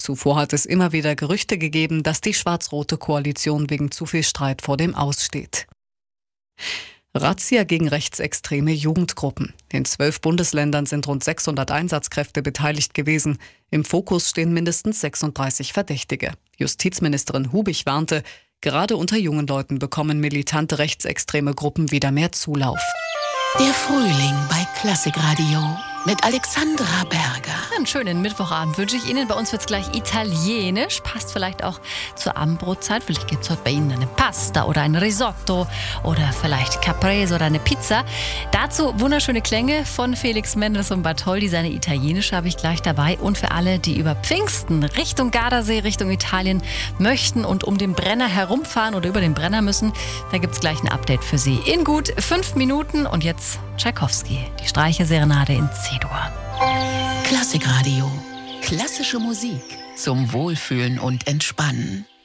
Zuvor hat es immer wieder Gerüchte gegeben, dass die schwarz-rote Koalition wegen zu viel Streit vor dem Aus steht. Razzia gegen rechtsextreme Jugendgruppen. In 12 Bundesländern sind rund 600 Einsatzkräfte beteiligt gewesen. Im Fokus stehen mindestens 36 Verdächtige. Justizministerin Hubig warnte, gerade unter jungen Leuten bekommen militante rechtsextreme Gruppen wieder mehr Zulauf. Der Frühling bei Klassikradio mit Alexandra Berger. Einen schönen Mittwochabend wünsche ich Ihnen. Bei uns wird es gleich italienisch. Passt vielleicht auch zur Abendbrotzeit. Vielleicht gibt es heute bei Ihnen eine Pasta oder ein Risotto oder vielleicht Caprese oder eine Pizza. Dazu wunderschöne Klänge von Felix Mendelssohn Bartholdy. Seine italienische habe ich gleich dabei. Und für alle, die über Pfingsten Richtung Gardasee, Richtung Italien möchten und um den Brenner herumfahren oder über den Brenner müssen, da gibt es gleich ein Update für Sie. In gut 5 Minuten. Und jetzt Tschaikowski, die Streicherserenade in C-Dur. Klassikradio. Klassische Musik zum Wohlfühlen und Entspannen.